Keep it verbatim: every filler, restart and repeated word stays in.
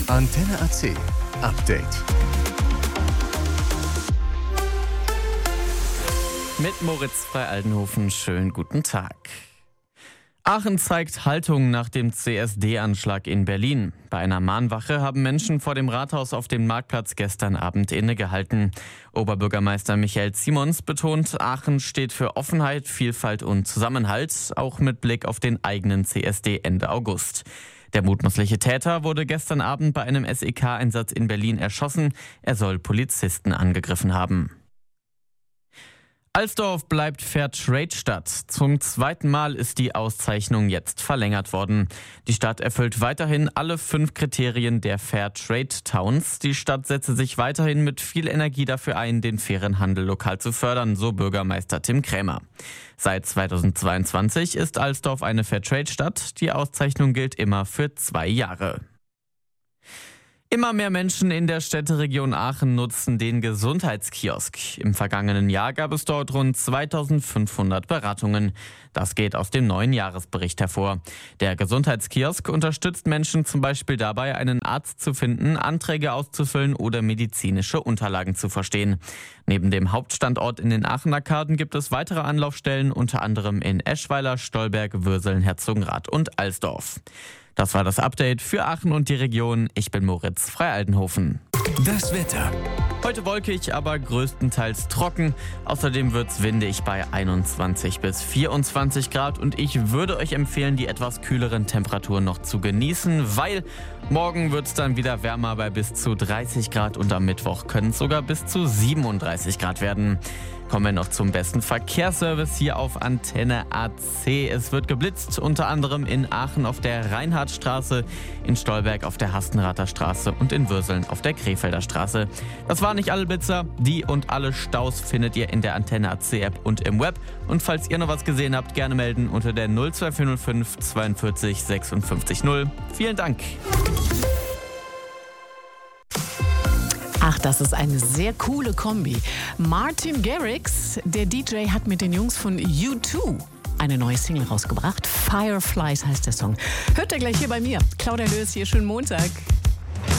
Antenne A C Update. Mit Moritz Frei-Aldenhofen, schönen guten Tag. Aachen zeigt Haltung nach dem C S D-Anschlag in Berlin. Bei einer Mahnwache haben Menschen vor dem Rathaus auf dem Marktplatz gestern Abend innegehalten. Oberbürgermeister Michael Simons betont, Aachen steht für Offenheit, Vielfalt und Zusammenhalt, auch mit Blick auf den eigenen C S D Ende August. Der mutmaßliche Täter wurde gestern Abend bei einem S E K-Einsatz in Berlin erschossen. Er soll Polizisten angegriffen haben. Alsdorf bleibt Fairtrade-Stadt. Zum zweiten Mal ist die Auszeichnung jetzt verlängert worden. Die Stadt erfüllt weiterhin alle fünf Kriterien der Fairtrade-Towns. Die Stadt setze sich weiterhin mit viel Energie dafür ein, den fairen Handel lokal zu fördern, so Bürgermeister Tim Krämer. Seit zweitausendzweiundzwanzig ist Alsdorf eine Fairtrade-Stadt. Die Auszeichnung gilt immer für zwei Jahre. Immer mehr Menschen in der Städteregion Aachen nutzen den Gesundheitskiosk. Im vergangenen Jahr gab es dort rund zweitausendfünfhundert Beratungen. Das geht aus dem neuen Jahresbericht hervor. Der Gesundheitskiosk unterstützt Menschen zum Beispiel dabei, einen Arzt zu finden, Anträge auszufüllen oder medizinische Unterlagen zu verstehen. Neben dem Hauptstandort in den Aachen-Arkaden gibt es weitere Anlaufstellen, unter anderem in Eschweiler, Stolberg, Würseln, Herzogenrath und Alsdorf. Das war das Update für Aachen und die Region. Ich bin Moritz Frei-Aldenhofen. Das Wetter. Heute wolkig, aber größtenteils trocken. Außerdem wird's windig bei einundzwanzig bis vierundzwanzig Grad. Und ich würde euch empfehlen, die etwas kühleren Temperaturen noch zu genießen, weil morgen wird's dann wieder wärmer bei bis zu dreißig Grad und am Mittwoch können es sogar bis zu siebenunddreißig Grad werden. Kommen wir noch zum besten Verkehrsservice hier auf Antenne A C. Es wird geblitzt, unter anderem in Aachen auf der Reinhardtstraße, in Stolberg auf der Hastenrather Straße und in Würseln auf der Krefelder Straße. Das waren nicht alle Blitzer. Die und alle Staus findet ihr in der Antenne A C App und im Web. Und falls ihr noch was gesehen habt, gerne melden unter der null zwei vier null fünf zweiundvierzig sechsundfünfzig null. Vielen Dank. Ach, das ist eine sehr coole Kombi. Martin Garrix, der D J, hat mit den Jungs von U zwei eine neue Single rausgebracht. Fireflies heißt der Song. Hört ihr gleich hier bei mir. Claudia Löß hier, schönen Montag.